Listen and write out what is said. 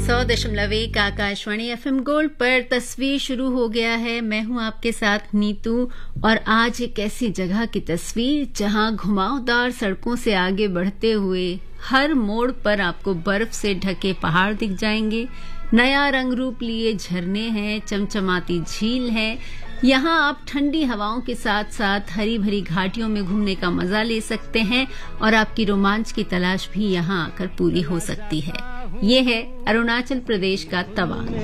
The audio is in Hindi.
100.1 आकाशवाणी एफएम गोल्ड पर तस्वीर शुरू हो गया है। मैं हूं आपके साथ नीतू और आज एक ऐसी जगह की तस्वीर जहां घुमावदार सड़कों से आगे बढ़ते हुए हर मोड़ पर आपको बर्फ से ढके पहाड़ दिख जाएंगे। नया रंग रूप लिए झरने हैं, चमचमाती झील है। यहाँ आप ठंडी हवाओं के साथ साथ हरी भरी घाटियों में घूमने का मजा ले सकते हैं और आपकी रोमांच की तलाश भी यहाँ आकर पूरी हो सकती है। ये है अरुणाचल प्रदेश का तवांग।